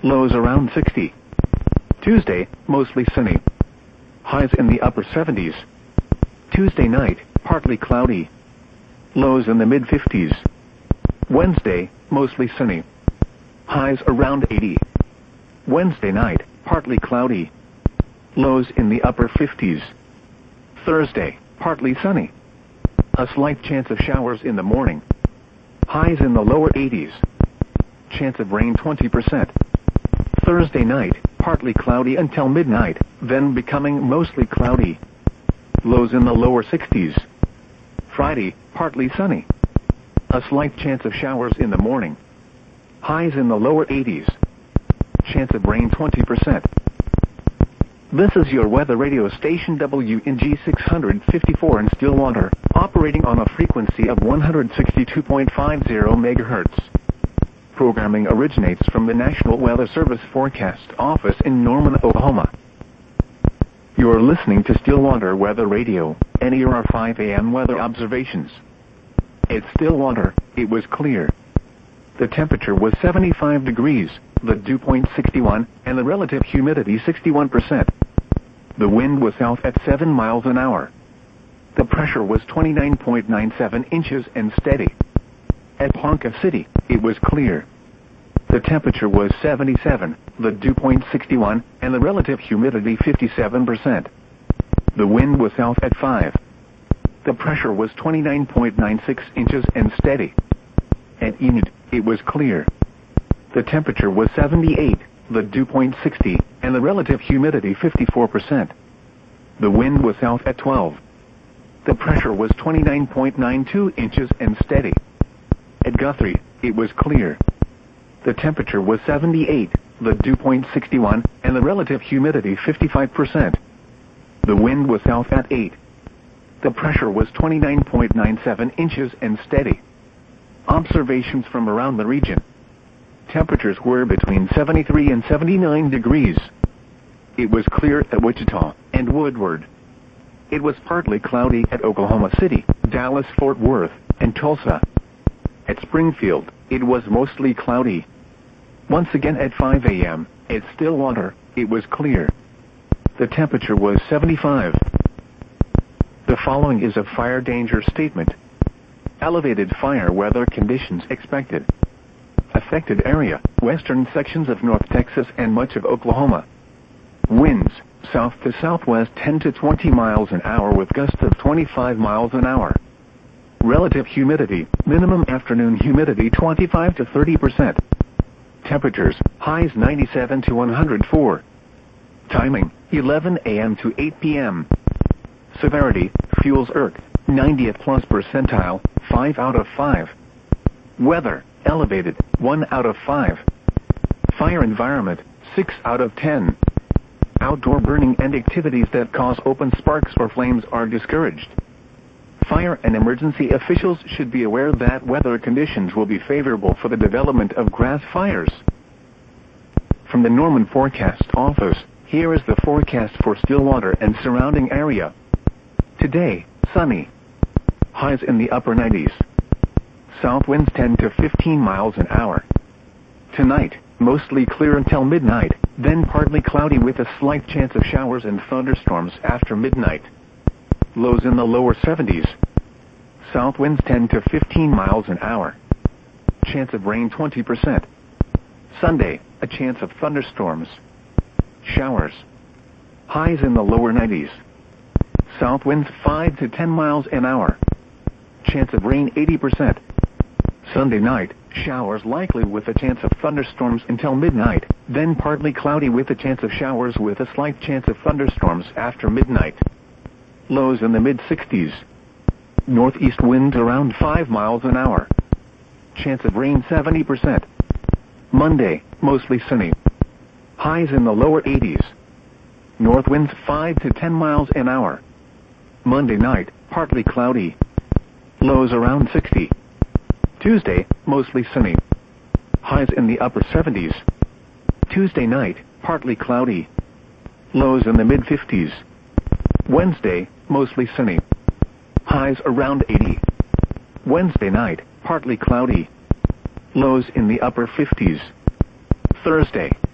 Lows around 60. Tuesday, mostly sunny. Highs in the upper 70s. Tuesday night, partly cloudy. Lows in the mid-50s. Wednesday, mostly sunny. Highs around 80. Wednesday night, partly cloudy. Lows in the upper 50s. Thursday, partly sunny. A slight chance of showers in the morning. Highs in the lower 80s. Chance of rain 20%. Thursday night, partly cloudy until midnight, then becoming mostly cloudy. Lows in the lower 60s. Friday, partly sunny. A slight chance of showers in the morning. Highs in the lower 80s. Chance of rain 20%. This is your weather radio station WNG 654 in Stillwater, operating on a frequency of 162.50 MHz. Programming originates from the National Weather Service Forecast Office in Norman, Oklahoma. You are listening to Stillwater Weather Radio, and here are 5 a.m. weather observations. At Stillwater, it was clear. The temperature was 75 degrees, the dew point 61, and the relative humidity 61%. The wind was south at 7 miles an hour. The pressure was 29.97 inches and steady. At Ponca City, it was clear. The temperature was 77, the dew point 61, and the relative humidity 57%. The wind was south at 5. The pressure was 29.96 inches and steady. At Enid, it was clear. The temperature was 78, the dew point 60, and the relative humidity 54%. The wind was south at 12. The pressure was 29.92 inches and steady. At Guthrie, it was clear. The temperature was 78, the dew point 61, and the relative humidity 55%. The wind was south at 8. The pressure was 29.97 inches and steady. Observations from around the region. Temperatures were between 73 and 79 degrees. It was clear at Wichita and Woodward. It was partly cloudy at Oklahoma City, Dallas, Fort Worth, and Tulsa. At Springfield, it was mostly cloudy. Once again at 5 a.m., at Stillwater, it was clear. The temperature was 75. The following is a fire danger statement. Elevated fire weather conditions expected. Affected area, western sections of North Texas and much of Oklahoma. Winds, south to southwest 10 to 20 miles an hour with gusts of 25 miles an hour. Relative humidity, minimum afternoon humidity 25 to 30%. Temperatures, highs 97 to 104. Timing, 11 a.m. to 8 p.m. Severity, fuels irk, 90th plus percentile, 5 out of 5. Weather, elevated, 1 out of 5. Fire environment, 6 out of 10. Outdoor burning and activities that cause open sparks or flames are discouraged. Fire and emergency officials should be aware that weather conditions will be favorable for the development of grass fires. From the Norman Forecast Office, here is the forecast for Stillwater and surrounding area. Today, sunny. Highs in the upper 90s. South winds 10 to 15 miles an hour. Tonight, mostly clear until midnight, then partly cloudy with a slight chance of showers and thunderstorms after midnight. Lows in the lower 70s. South winds 10 to 15 miles an hour. Chance of rain 20%. Sunday, a chance of thunderstorms. Showers. Highs in the lower 90s. South winds 5 to 10 miles an hour. Chance of rain 80%. Sunday night, showers likely with a chance of thunderstorms until midnight, then partly cloudy with a chance of showers with a slight chance of thunderstorms after midnight. Lows in the mid-60s. Northeast winds around 5 miles an hour. Chance of rain 70%. Monday, mostly sunny. Highs in the lower 80s. North winds 5 to 10 miles an hour. Monday night, partly cloudy. Lows around 60. Tuesday, mostly sunny. Highs in the upper 70s. Tuesday night, partly cloudy. Lows in the mid-50s. Wednesday, mostly sunny. Highs around 80. Wednesday night, partly cloudy. Lows in the upper 50s. Thursday,